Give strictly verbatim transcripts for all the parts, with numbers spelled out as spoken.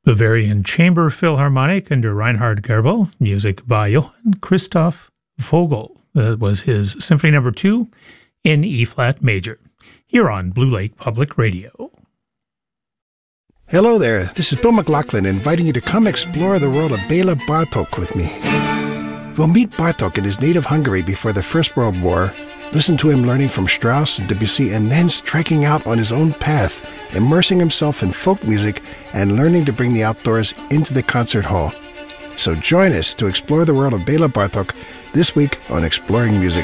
Bavarian Chamber Philharmonic under Reinhard Goebel, music by Johann Christoph Vogel. That was his Symphony Number Two in E-flat major, here on Blue Lake Public Radio. Hello there, this is Bill McLaughlin inviting you to come explore the world of Bela Bartok with me. We'll meet Bartok in his native Hungary before the First World War, listen to him learning from Strauss and Debussy, and then striking out on his own path, immersing himself in folk music and learning to bring the outdoors into the concert hall. So join us to explore the world of Bela Bartok this week on Exploring Music.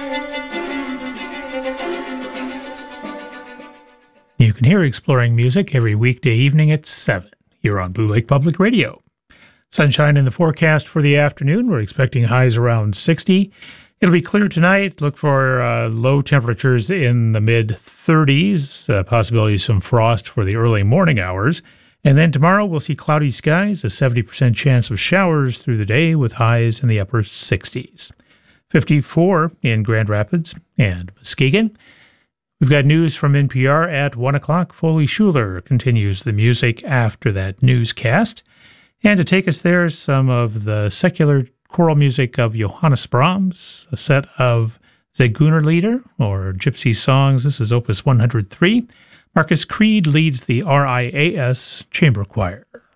You can hear Exploring Music every weekday evening at seven here on Blue Lake Public Radio. Sunshine in the forecast for the afternoon. We're expecting highs around sixty. It'll be clear tonight. Look for uh, low temperatures in the mid thirties, uh, possibility of some frost for the early morning hours. And then tomorrow we'll see cloudy skies, a seventy percent chance of showers through the day with highs in the upper sixties. fifty-four in Grand Rapids and Muskegon. We've got news from N P R at one o'clock. Foley Schuler continues the music after that newscast. And to take us there, some of the secular choral music of Johannes Brahms, a set of Zigeunerlieder, or Gypsy songs. This is Opus one hundred three. Marcus Creed leads the R I A S Chamber Choir.